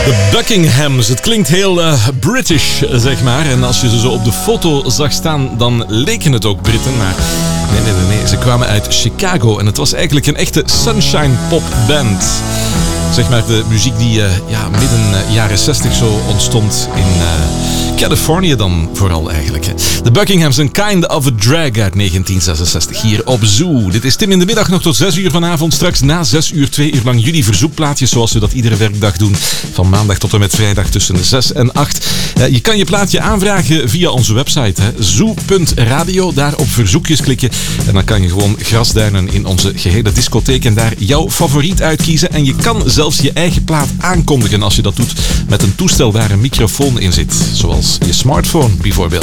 De Buckinghams. Het klinkt heel British, zeg maar. En als je ze zo op de foto zag staan, dan leken het ook Britten. Maar nee. Ze kwamen uit Chicago. En het was eigenlijk een echte sunshine pop band. Zeg maar de muziek die midden jaren 60 zo ontstond in Californië dan vooral eigenlijk. De Buckinghams, een Kind of a Drag uit 1966 hier op Zoo. Dit is Tim in de middag nog tot 6 uur vanavond. Straks na 6 uur 2 uur lang jullie verzoekplaatjes zoals we dat iedere werkdag doen. Van maandag tot en met vrijdag tussen 6 en 8. Je kan je plaatje aanvragen via onze website zoo.radio. Daar op verzoekjes klikken en dan kan je gewoon grasduinen in onze gehele discotheek en daar jouw favoriet uitkiezen. En je kan zelfs je eigen plaat aankondigen als je dat doet met een toestel waar een microfoon in zit. Zoals je smartphone bijvoorbeeld.